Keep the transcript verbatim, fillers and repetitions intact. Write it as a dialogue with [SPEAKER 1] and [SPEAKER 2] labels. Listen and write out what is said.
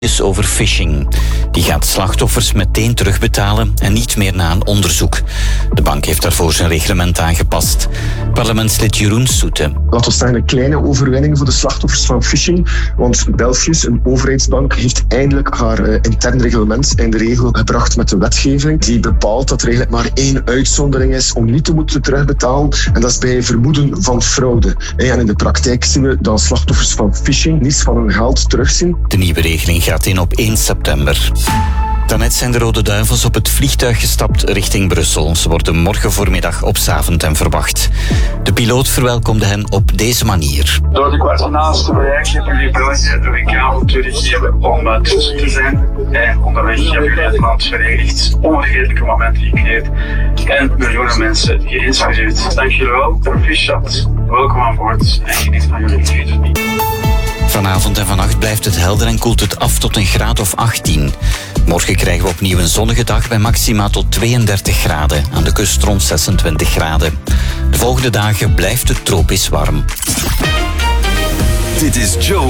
[SPEAKER 1] is over phishing. Die gaat slachtoffers meteen terugbetalen en niet meer na een onderzoek. De bank heeft daarvoor zijn reglement aangepast. Parlementslid Jeroen Soete.
[SPEAKER 2] Laten we zeggen een kleine overwinning voor de slachtoffers van phishing. Want Belfius, een overheidsbank, heeft eindelijk haar uh, intern reglement in de regel gebracht met de wetgeving. Die bepaalt dat er eigenlijk maar één uitzondering is om niet te moeten terugbetalen. En dat is bij vermoeden van fraude. En in de praktijk zien we dat slachtoffers van phishing niets van hun geld terugzien.
[SPEAKER 1] De nieuwe regeling gaat in op één september. Daarnet zijn de Rode Duivels op het vliegtuig gestapt richting Brussel. Ze worden morgen voormiddag op Zaventem verwacht. De piloot verwelkomde hen op deze manier.
[SPEAKER 3] Door de kwartiernaast te bereiken hebben jullie België de W K gegeven om tussen te zijn. En onderweg hebben jullie het land verricht. Onvergetelijke momenten gecreëerd. En miljoenen mensen geïnspireerd. Dank jullie wel. Proficiat. Welkom aan boord en geniet van jullie genieten.
[SPEAKER 1] Vanavond en vannacht blijft het helder en koelt het af tot een graad of achttien. Morgen krijgen we opnieuw een zonnige dag bij maxima tot tweeëndertig graden. Aan de kust rond zesentwintig graden. De volgende dagen blijft het tropisch warm.
[SPEAKER 4] Dit is Joe